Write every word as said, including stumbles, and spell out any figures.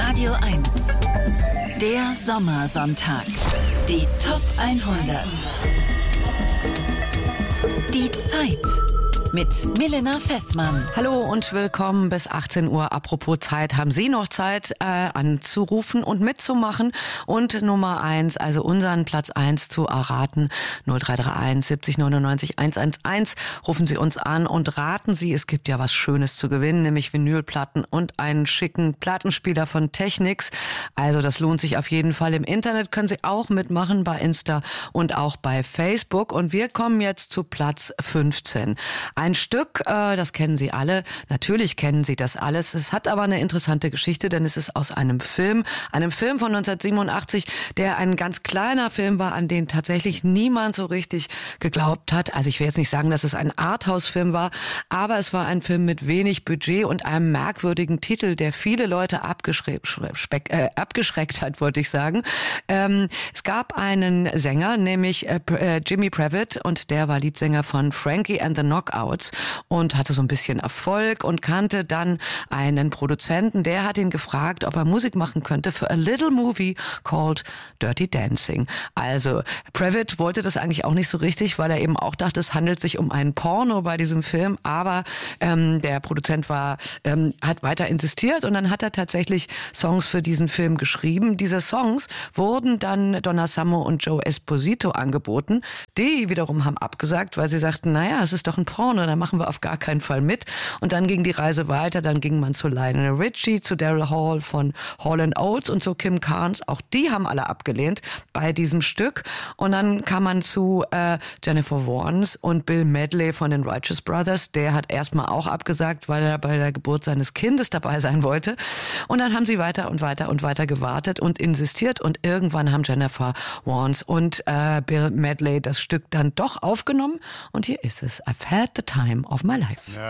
Radio eins. Der Sommersonntag. Die Top hundert. Die Zeit. Mit Milena Fessmann. Hallo und willkommen bis achtzehn Uhr. Apropos Zeit, haben Sie noch Zeit äh, anzurufen und mitzumachen und Nummer eins, also unseren Platz eins zu erraten. null drei drei eins siebzig neunundneunzig hundertelf. Rufen Sie uns an und raten Sie, es gibt ja was Schönes zu gewinnen, nämlich Vinylplatten und einen schicken Plattenspieler von Technics. Also das lohnt sich auf jeden Fall. Im Internet können Sie auch mitmachen, bei Insta und auch bei Facebook. Und wir kommen jetzt zu Platz fünfzehn. Ein Stück, äh, das kennen Sie alle. Natürlich kennen Sie das alles. Es hat aber eine interessante Geschichte, denn es ist aus einem Film, einem Film von neunzehnhundertsiebenundachtzig, der ein ganz kleiner Film war, an den tatsächlich niemand so richtig geglaubt hat. Also ich will jetzt nicht sagen, dass es ein Arthouse-Film war, aber es war ein Film mit wenig Budget und einem merkwürdigen Titel, der viele Leute abgeschreckt, äh, abgeschreckt hat, wollte ich sagen. Ähm, es gab einen Sänger, nämlich äh, Jimmy Previtt, und der war Leadsänger von Frankie and the Knockouts und hatte so ein bisschen Erfolg und kannte dann einen Produzenten, der hat ihn gefragt, ob er Musik machen könnte für a little movie called Dirty Dancing. Also Previtt wollte das eigentlich auch nicht so richtig, weil er eben auch dachte, es handelt sich um einen Porno bei diesem Film, aber ähm, der Produzent war, ähm, hat weiter insistiert und dann hat er tatsächlich Songs für diesen Film geschrieben. Diese Songs wurden dann Donna Summer und Joe Esposito angeboten. Die wiederum haben abgesagt, weil sie sagten, naja, es ist doch ein Porno, da machen wir auf gar keinen Fall mit. Und dann ging die Reise weiter, dann ging man zu Lionel Richie, zu Daryl Hall von Hall and Oates und zu Kim Carnes. Auch die haben alle abgelehnt bei diesem Stück. Und dann kam man zu äh, Jennifer Warnes und Bill Medley von den Righteous Brothers. Der hat erstmal auch abgesagt, weil er bei der Geburt seines Kindes dabei sein wollte. Und dann haben sie weiter und weiter und weiter gewartet und insistiert. Und irgendwann haben Jennifer Warnes und äh, Bill Medley das Stück dann doch aufgenommen. Und hier ist es. I've had the time of my life.